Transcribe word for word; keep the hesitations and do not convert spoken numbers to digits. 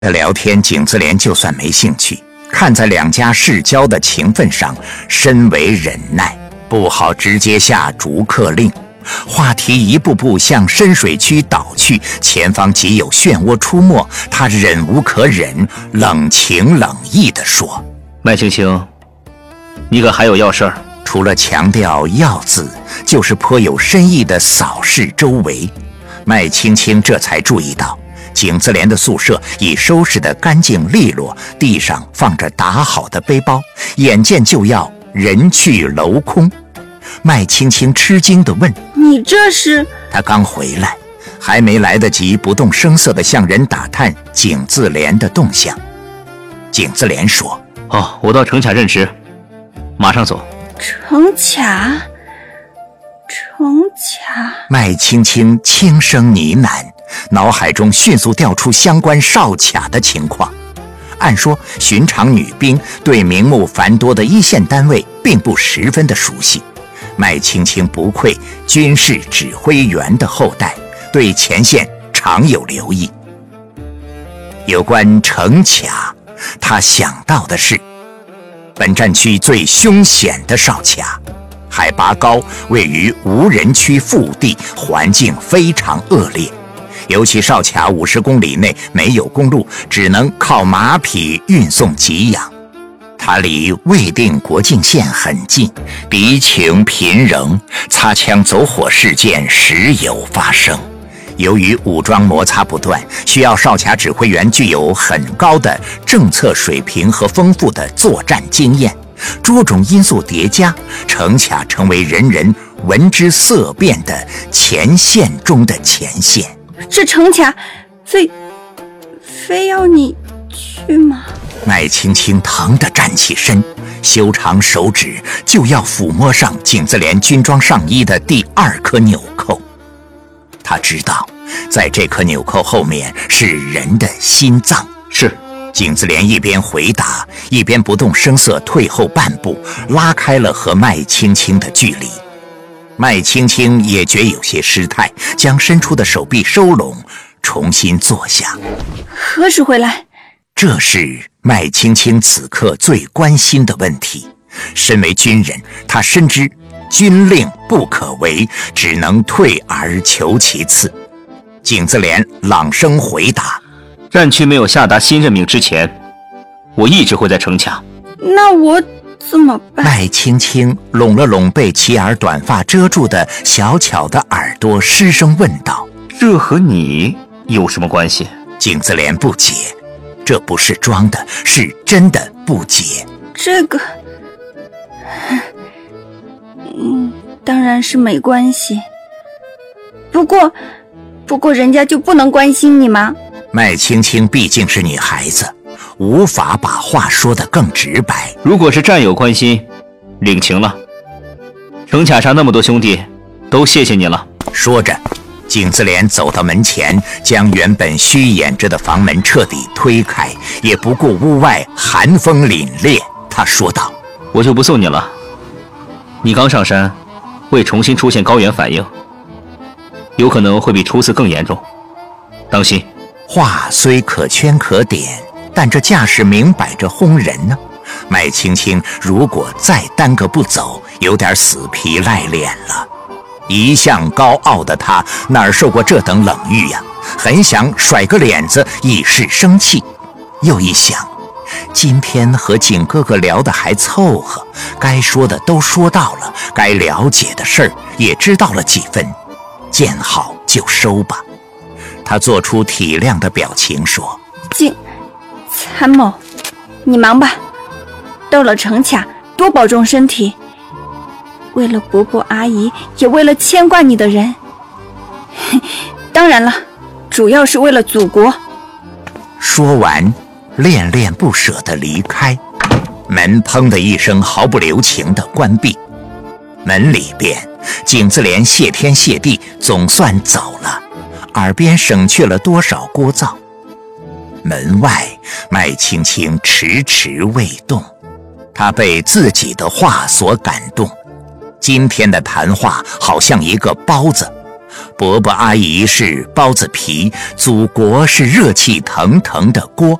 聊天，景自怜就算没兴趣，看在两家世交的情分上，深为忍耐，不好直接下逐客令。话题一步步向深水区倒去，前方即有漩涡出没，他忍无可忍，冷情冷意地说： 麦青青，你可还有要事儿？ 除了强调要字，就是颇有深意的扫视周围。麦青青这才注意到景自怜的宿舍已收拾得干净利落，地上放着打好的背包，眼见就要人去楼空。麦青青吃惊地问： 你这是？ 他刚回来，还没来得及不动声色地向人打探景自怜的动向。景自怜说： 哦，我到城卡任职，马上走。 城卡？城卡？ 麦青青轻声呢喃，脑海中迅速调出相关哨卡的情况。按说寻常女兵对名目繁多的一线单位并不十分的熟悉，麦青青不愧军事指挥员的后代，对前线常有留意。有关城卡，他想到的是本战区最凶险的哨卡，海拔高，位于无人区腹地，环境非常恶劣。尤其哨卡五十公里内没有公路，只能靠马匹运送给养。它离未定国境线很近，敌情频仍，擦枪走火事件时有发生。由于武装摩擦不断，需要哨卡指挥员具有很高的政策水平和丰富的作战经验。诸种因素叠加，城卡成为人人闻之色变的前线中的前线。 这城卡非非要你去吗？ 麦青青疼得站起身，修长手指就要抚摸上景自怜军装上衣的第二颗纽扣。他知道在这颗纽扣后面是人的心脏。 是。 景自怜一边回答，一边不动声色退后半步，拉开了和麦青青的距离。麦青青也觉有些失态，将伸出的手臂收拢，重新坐下。 何时回来？ 这是麦青青此刻最关心的问题。身为军人，他深知军令不可违，只能退而求其次。景自怜朗声回答： 战区没有下达新任命之前，我一直会在城卡。 那我怎么办？ 麦青青拢了拢被齐耳短发遮住的小巧的耳朵，失声问道： 这和你有什么关系？ 景自怜不解，这不是装的，是真的不解。 这个嗯，当然是没关系。不过不过人家就不能关心你吗？ 麦青青毕竟是女孩子，无法把话说得更直白。 如果是战友关心，领情了。城卡上那么多兄弟，都谢谢你了。 说着，景自怜走到门前，将原本虚掩着的房门彻底推开，也不顾屋外寒风凛冽，他说道： 我就不送你了，你刚上山，会重新出现高原反应，有可能会比初次更严重，当心。 话虽可圈可点，但这架势明摆着轰人呢。麦青青如果再耽搁不走，有点死皮赖脸了。一向高傲的他哪儿受过这等冷遇呀、啊？很想甩个脸子以示生气，又一想，今天和景哥哥聊得还凑合，该说的都说到了，该了解的事儿也知道了几分，见好就收吧。他做出体谅的表情说： 景参谋，你忙吧，到了城卡多保重身体，为了伯伯阿姨，也为了牵挂你的人，当然了，主要是为了祖国。 说完恋恋不舍地离开，门砰的一声毫不留情地关闭。门里边，景自怜谢天谢地总算走了，耳边省去了多少聒噪。门外，麦青青迟迟未动，她被自己的话所感动。今天的谈话好像一个包子， 伯伯阿姨是包子皮，祖国是热气腾腾的锅。